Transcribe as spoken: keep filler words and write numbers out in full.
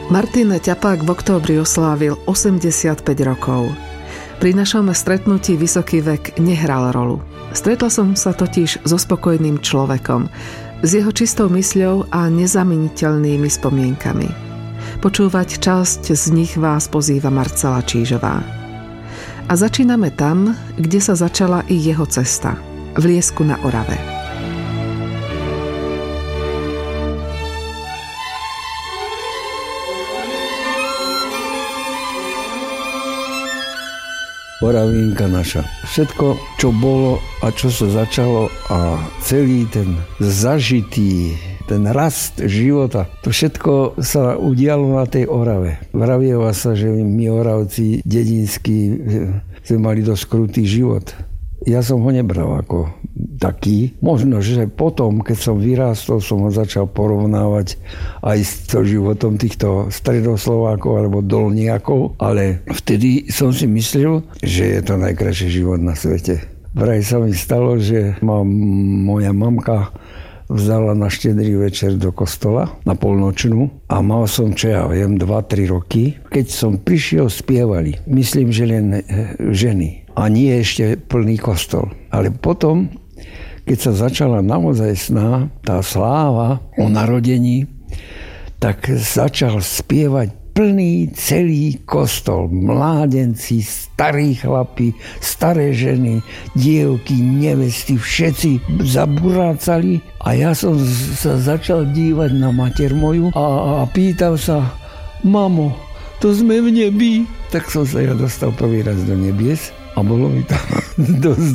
Martin Ťapák v októbri oslávil osemdesiatpäť rokov. Pri našom stretnutí vysoký vek nehral rolu. Stretla som sa totiž so spokojným človekom, s jeho čistou mysľou a nezameniteľnými spomienkami. Počúvať časť z nich vás pozýva Marcela Čížová. A začíname tam, kde sa začala i jeho cesta, v Liesku na Orave. Oravinka naša. Všetko, čo bolo a čo sa začalo a celý ten zažitý, ten rast života, to všetko sa udialo na tej Orave. Vravieva sa, že my Oravci dedinskí sme mali dosť krutý život. Ja som ho nebral ako taký. Možno, že potom, keď som vyrástol, som ho začal porovnávať aj s životom týchto stredoslovákov alebo dolniakov, ale vtedy som si myslel, že je to najkrajší život na svete. Vraj sa mi stalo, že ma moja mamka vzala na štedrý večer do kostola na polnočnú a mal som, čo ja viem, dva tri roky. Keď som prišiel, spievali. Myslím, že len ženy. A nie ešte plný kostol. Ale potom, keď sa začala naozaj sná, tá sláva o narodení, tak začal spievať plný celý kostol. Mládenci, starí chlapi, staré ženy, dievky, nevesty, všetci zaburácali. A ja som sa začal dívať na mater moju a, a pýtal sa, mamo, to sme v nebi? Tak som sa ja dostal prvý raz do nebies. A bolo mi tam dosť